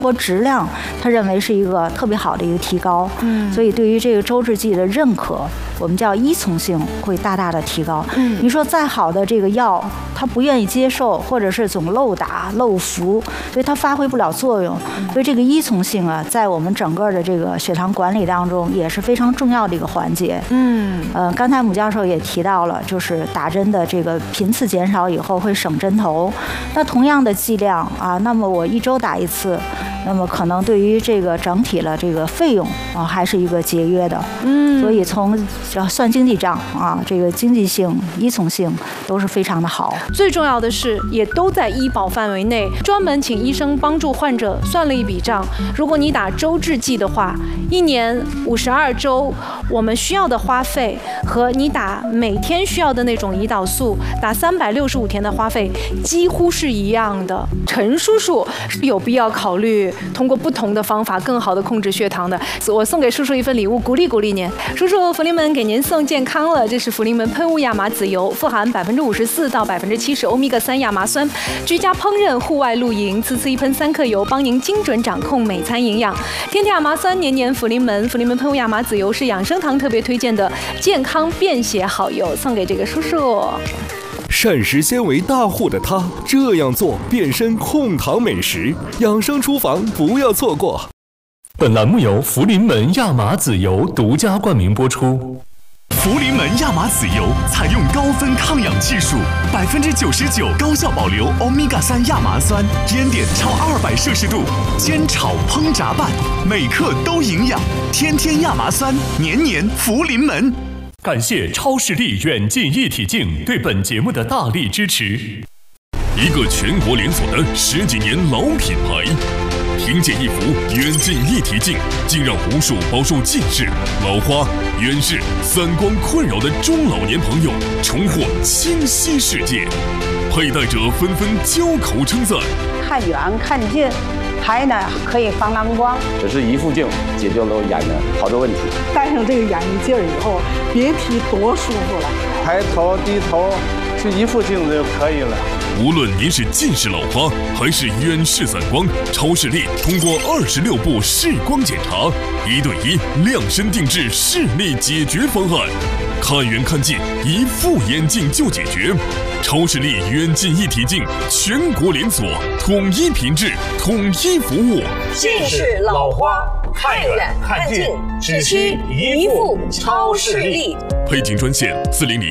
活质量，他认为是一个特别好的一个提高。所以对于这个周制剂的认可，我们叫依从性会大大的提高。你说再好的这个药，他不愿意接受，或者是总漏打漏服，所以它发挥不了作用。所以这个依从性啊，在我们整个的这个血糖管理当中也是非常重要的一个环节。刚才姆教授也提到了，就是打针的这个频次减少以后会省针头。那同样的剂量啊，那么我1周打1次。那么可能对于这个整体的这个费用啊，还是一个节约的。所以从算经济账啊，这个经济性、依从性都是非常的好。 最重要的是，也都在医保范围内，专门请医生帮助患者算了一笔账。如果你打周制剂的话，1年52周，我们需要的花费和你打每天需要的那种胰岛素打365天的花费几乎是一样的。陈叔叔有必要考虑通过不同的方法更好的控制血糖的。我送给叔叔一份礼物，鼓励鼓励您。叔叔，福临门给您送健康了，这是福临门喷雾亚麻籽油，富含54%到70%欧米伽3亚麻酸，居家烹饪、户外露营，次一喷3克油，帮您精准掌控每餐营养。天天亚麻酸，年年福临门，福临门喷雾亚麻籽油是养生堂特别推荐的健康便携好油，送给这个叔叔。 膳食纤维大户的他这样做变身控糖美食，养生厨房不要错过。 本栏目由福临门亚麻籽油独家冠名播出。 福临门亚麻籽油采用高分抗氧技术，99%高效保留欧米伽3亚麻酸，烟点超200摄氏度，煎炒烹炸拌，每克都营养。天天亚麻酸，年年福临门。 感谢超视力远近一体镜对本节目的大力支持。 一个全国连锁的10几年老品牌，凭借一副远近一体镜，竟让无数饱受近视、老花、远视、散光困扰的中老年朋友重获清晰世界，佩戴者纷纷交口称赞。 看远看近，还呢可以防蓝光。 这是一副镜解决了我眼的好多问题。 戴上这个眼镜以后，别提多舒服了。 抬头低头，就一副镜子就可以了。 无论您是近视老花还是远视散光，超视力通过26步视光检查，1对1量身定制视力解决方案，看远看近一副眼镜就解决。超视力远近一体镜全国连锁，统一品质，统一服务。 近视老花看远看近，只需一副超视力。 配镜专线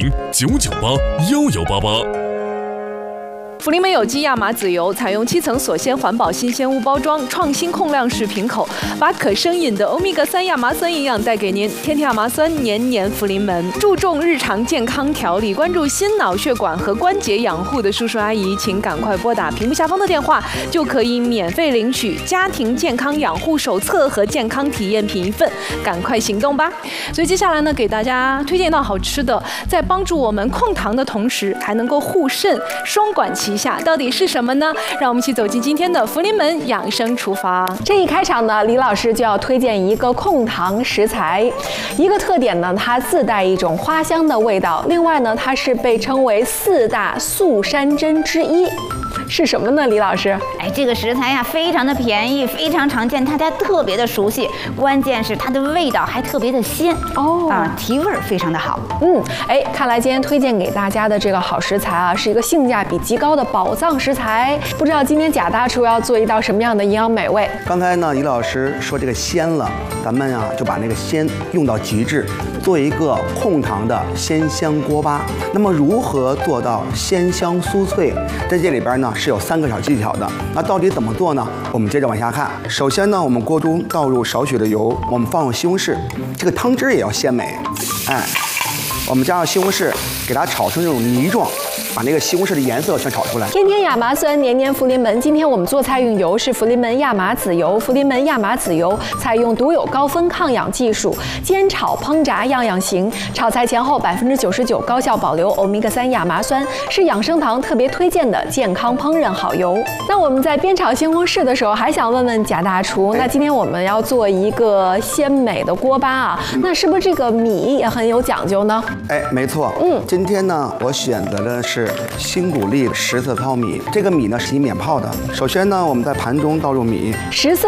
400-998-1188。 福临门有机亚麻籽油采用7层锁鲜环保新鲜物包装，创新控量式瓶口，把可生饮的欧米伽3亚麻酸营养带给您。天天亚麻酸，年年福临门。注重日常健康调理，关注心脑血管和关节养护的叔叔阿姨，请赶快拨打屏幕下方的电话，就可以免费领取家庭健康养护手册和健康体验品1份，赶快行动吧！所以接下来呢，给大家推荐一道好吃的，在帮助我们控糖的同时，还能够护肾，双管齐下，到底是什么呢？让我们一起走进今天的福临门养生厨房。 这一开场呢，李老师就要推荐一个控糖食材，一个特点呢，它自带一种花香的味道，另外呢，它是被称为4大素山珍之一。是什么呢，李老师？ 这个食材呀，非常的便宜，非常常见，大家特别的熟悉，关键是它的味道还特别的鲜提味非常的好。 看来今天推荐给大家的这个好食材啊，是一个性价比极高的宝藏食材。不知道今天贾大厨要做一道什么样的营养美味？ 刚才呢，李老师说这个鲜了，咱们啊就把那个鲜用到极致，做一个控糖的鲜香锅巴。那么如何做到鲜香酥脆？在这里边呢是有3个小技巧的。那到底怎么做呢？我们接着往下看。首先呢，我们锅中倒入少许的油，我们放入西红柿，这个汤汁也要鲜美。我们加上西红柿，给它炒成这种泥状，把那个西红柿的颜色全炒出来。 天天亚麻酸，年年福临门。今天我们做菜用油是福临门亚麻籽油，福临门亚麻籽油采用独有高分抗氧技术，煎炒烹炸样样行。炒菜前后99%高效保留欧米伽3亚麻酸，是养生堂特别推荐的健康烹饪好油。那我们在煸炒西红柿的时候，还想问问贾大厨，那今天我们要做一个鲜美的锅巴啊，那是不是这个米也很有讲究呢？ 没错。今天呢，我选择的是新谷粒10色糙米，这个米呢是以免泡的。首先呢，我们在盘中倒入米，10色